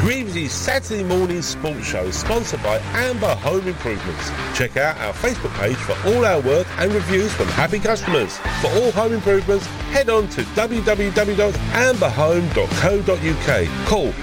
Greaves' Saturday morning sports show is sponsored by Amber Home Improvements. Check out our Facebook page for all our work and reviews from happy customers. For all home improvements, head on to www.amberhome.co.uk. Call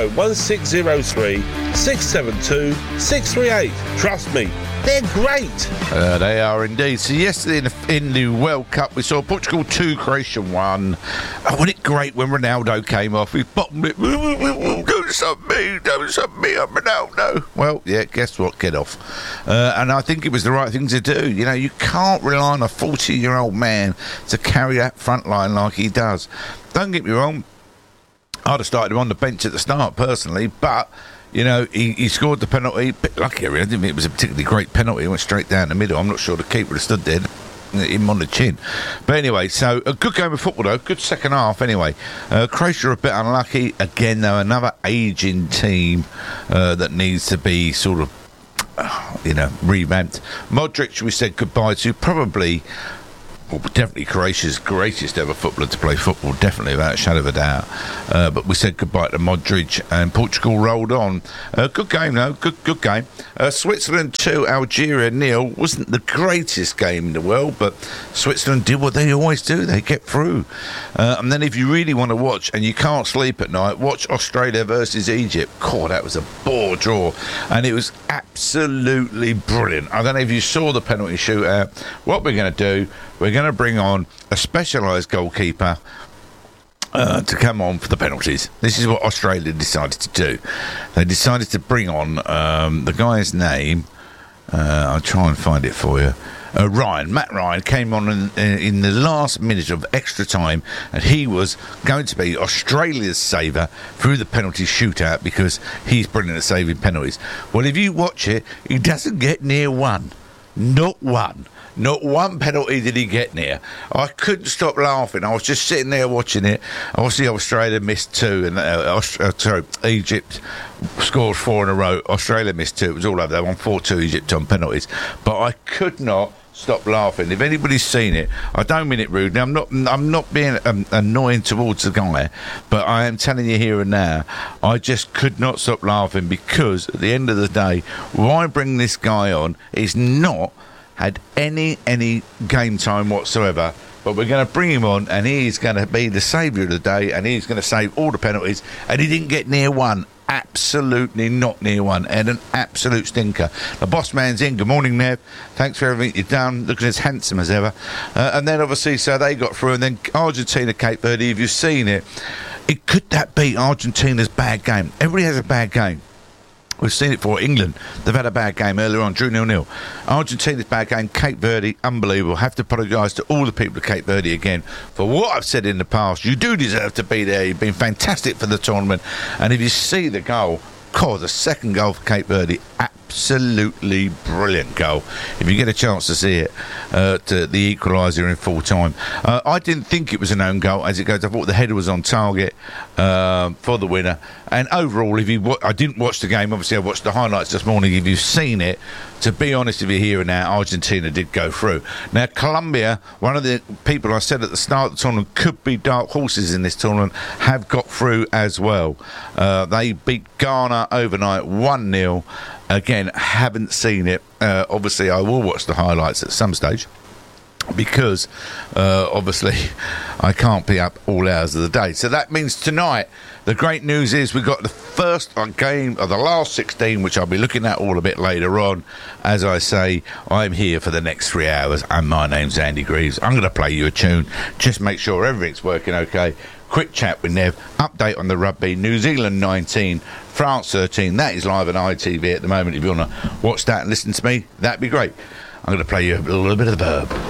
01603 672 638. Trust me, they're great. They are indeed. So yesterday in the World Cup, we saw Portugal 2, Croatia 1. Oh, wasn't it great when Ronaldo came off? He bottomed it. Do something, I'm Ronaldo. Well, yeah, guess what? Get off. And I think it was the right thing to do. You know, you can't rely on a 40-year-old man to carry that front line like he does. Don't get me wrong, I'd have started him on the bench at the start, personally, but... You know, he scored the penalty. Bit lucky, really. I didn't think it was a particularly great penalty. It went straight down the middle. I'm not sure the keeper would have stood there, him on the chin. But anyway, so a good game of football, though. Good second half, anyway. Croatia are a bit unlucky. Again, though, another ageing team that needs to be sort of, revamped. Modric, we said goodbye to. Probably... Well, definitely Croatia's greatest ever footballer to play football, definitely, without a shadow of a doubt. But we said goodbye to Modric, and Portugal rolled on. Good game, though. Good game. Switzerland 2, Algeria 0. Wasn't the greatest game in the world, but Switzerland did what they always do. They get through. And then if you really want to watch, and you can't sleep at night, watch Australia versus Egypt. God, that was a bore draw. And it was absolutely brilliant. I don't know if you saw the penalty shootout. What we're going to do... We're going to bring on a specialised goalkeeper to come on for the penalties. This is what Australia decided to do. They decided to bring on the guy's name. I'll try and find it for you. Matt Ryan came on in the last minute of extra time, and he was going to be Australia's saver through the penalty shootout because he's brilliant at saving penalties. Well, if you watch it, he doesn't get near one. Not one. Not one penalty did he get near. I couldn't stop laughing. I was just sitting there watching it. Obviously, Australia missed 2, and Egypt scored 4 in a row. Australia missed 2. It was all over. They won 4-2 Egypt on penalties. But I could not stop laughing. If anybody's seen it, I don't mean it rudely. I'm not being annoying towards the guy, but I am telling you here and now, I just could not stop laughing because at the end of the day, why bring this guy on? He's not had any game time whatsoever, but we're going to bring him on, and he's going to be the saviour of the day, and he's going to save all the penalties, and he didn't get near one. Absolutely not near one, and an absolute stinker. The boss man's in. Good morning, Nev. Thanks for everything you've done. Looking as handsome as ever. And then obviously, so they got through, and then Argentina, Cape Verde. If you've seen it, could that be Argentina's bad game? Everybody has a bad game. We've seen it for England. They've had a bad game earlier on, drew 0-0. Argentina's bad game, Cape Verde, unbelievable. Have to apologise to all the people of Cape Verde again for what I've said in the past. You do deserve to be there. You've been fantastic for the tournament. And if you see the goal, the second goal for Cape Verde, absolutely brilliant goal. If you get a chance to see it, to the equaliser in full time. I didn't think it was an own goal as it goes. I thought the header was on target for the winner. And overall, I didn't watch the game. Obviously, I watched the highlights this morning. If you've seen it, to be honest with you here and now, Argentina did go through. Now, Colombia, one of the people I said at the start of the tournament could be dark horses in this tournament, have got through as well. They beat Ghana overnight 1-0. Again, haven't seen it. Obviously, I will watch the highlights at some stage because, obviously, I can't be up all hours of the day. So that means tonight, the great news is we've got the first game of the last 16, which I'll be looking at all a bit later on. As I say, I'm here for the next 3 hours, and my name's Andy Greaves. I'm going to play you a tune. Just make sure everything's working okay. Quick chat with Nev. Update on the rugby. New Zealand 19, France 13. That is live on ITV at the moment. If you want to watch that and listen to me, that'd be great. I'm going to play you a little bit of the Verb.